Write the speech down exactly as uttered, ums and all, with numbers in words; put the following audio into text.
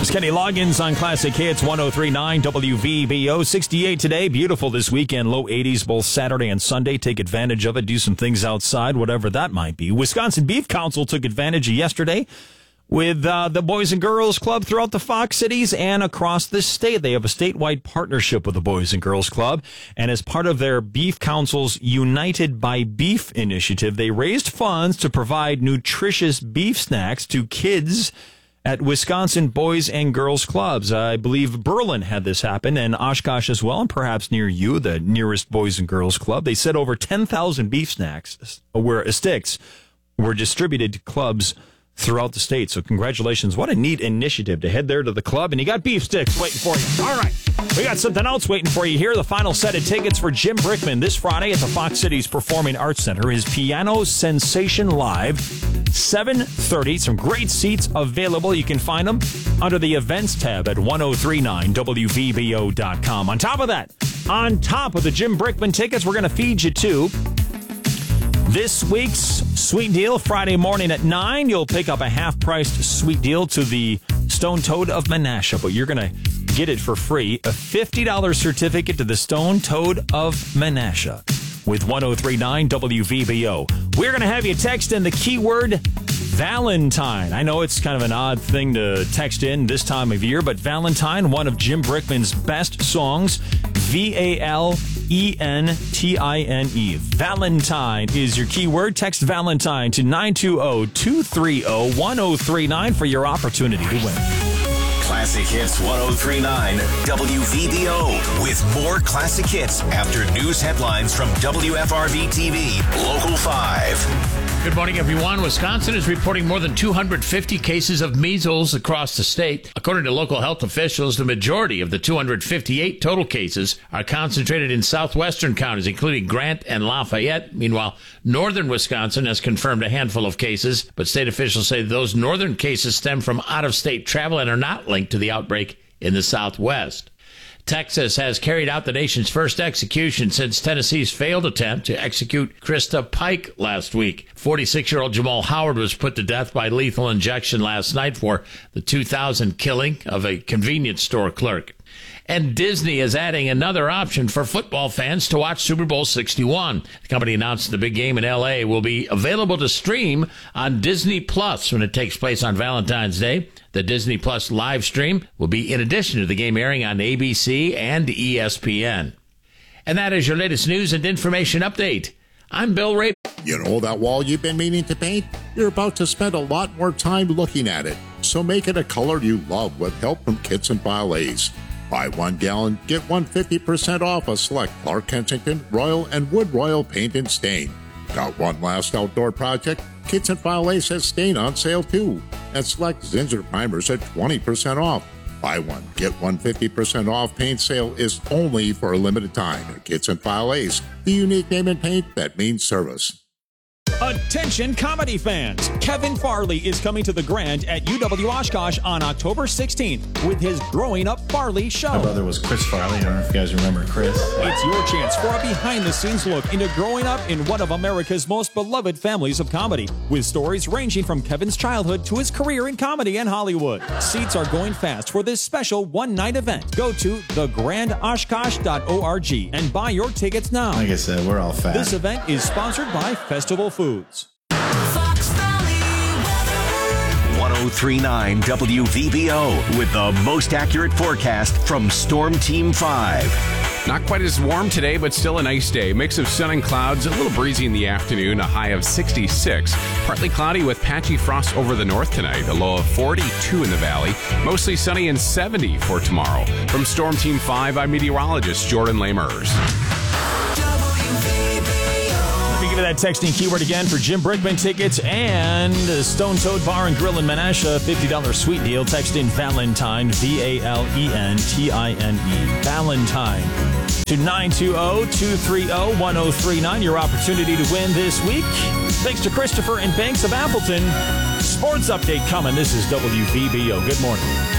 It's Kenny Loggins on Classic Hits one oh three point nine W V B O. sixty-eight today. Beautiful this weekend. Low eighties both Saturday and Sunday. Take advantage of it. Do some things outside, whatever that might be. Wisconsin Beef Council took advantage of yesterday with uh, the Boys and Girls Club throughout the Fox cities and across the state. They have a statewide partnership with the Boys and Girls Club. And as part of their Beef Council's United by Beef initiative, they raised funds to provide nutritious beef snacks to kids at Wisconsin Boys and Girls Clubs. I believe Berlin had this happen, and Oshkosh as well, and perhaps near you, the nearest Boys and Girls Club. They said over ten thousand beef snacks, were sticks, were distributed to clubs throughout the state. So congratulations. What a neat initiative to head there to the club. And you got beef sticks waiting for you. All right. We got something else waiting for you here. The final set of tickets for Jim Brickman this Friday at the Fox Cities Performing Arts Center. His Piano Sensation Live, seven thirty. Some great seats available. You can find them under the events tab at ten thirty-nine W V B O dot com. On top of that, on top of the Jim Brickman tickets, we're going to feed you two this week's Sweet Deal. Friday morning at nine, you'll pick up a half-priced Sweet Deal to the Stone Toad of Menasha, but you're going to get it for free. A fifty dollars certificate to the Stone Toad of Menasha with ten thirty-nine W V B O. We're going to have you text in the keyword Valentine. I know it's kind of an odd thing to text in this time of year, but Valentine, one of Jim Brickman's best songs, V A L E N T I N E. Valentine is your keyword. Text Valentine to nine two zero, two three zero, one zero three nine for your opportunity to win. Classic Hits ten thirty-nine W V B O with more classic hits after news headlines from W F R V T V Local five. Good morning, everyone. Wisconsin is reporting more than two hundred fifty cases of measles across the state. According to local health officials, the majority of the two hundred fifty-eight total cases are concentrated in southwestern counties, including Grant and Lafayette. Meanwhile, northern Wisconsin has confirmed a handful of cases, but state officials say those northern cases stem from out-of-state travel and are not linked to the outbreak in the southwest. Texas has carried out the nation's first execution since Tennessee's failed attempt to execute Krista Pike last week. forty-six-year-old Jamal Howard was put to death by lethal injection last night for the two thousand killing of a convenience store clerk. And Disney is adding another option for football fans to watch Super Bowl sixty-one. The company announced the big game in L A will be available to stream on Disney Plus when it takes place on Valentine's Day. The Disney Plus live stream will be in addition to the game airing on A B C and E S P N. And that is your latest news and information update. I'm Bill Ray. You know that wall you've been meaning to paint? You're about to spend a lot more time looking at it. So make it a color you love with help from Kits and File Ace. Buy one gallon, get one fifty percent off a select Clark Kensington, Royal, and Wood Royal paint and stain. Got one last outdoor project? Kits and File Ace has stain on sale too. And select Zinsser primers at twenty percent off. Buy one, get one fifty percent off paint sale is only for a limited time at Kits and File Ace, the unique name in paint that means service. Attention comedy fans! Kevin Farley is coming to the Grand at U W Oshkosh on October sixteenth with his Growing Up Farley show. My brother was Chris Farley. I don't know if you guys remember Chris. It's your chance for a behind-the-scenes look into growing up in one of America's most beloved families of comedy, with stories ranging from Kevin's childhood to his career in comedy and Hollywood. Seats are going fast for this special one-night event. Go to the grand oshkosh dot org and buy your tickets now. Like I said, we're all fat. This event is sponsored by Festival Foods. Fox Valley Weather. ten thirty-nine W V B O with the most accurate forecast from Storm Team five. Not quite as warm today, but still a nice day. Mix of sun and clouds, a little breezy in the afternoon, a high of sixty-six. Partly cloudy with patchy frost over the north tonight, a low of forty-two in the valley. Mostly sunny and seventy for tomorrow. From Storm Team five, I'm meteorologist Jordan Lamers. Give me that texting keyword again for Jim Brickman tickets and Stone Toad Bar and Grill in Menasha, fifty dollars sweet deal. Text in Valentine, V A L E N T I N E, Valentine, to nine two zero, two three zero, one zero three nine. Your opportunity to win this week. Thanks to Christopher and Banks of Appleton. Sports update coming. This is W V B O. Good morning.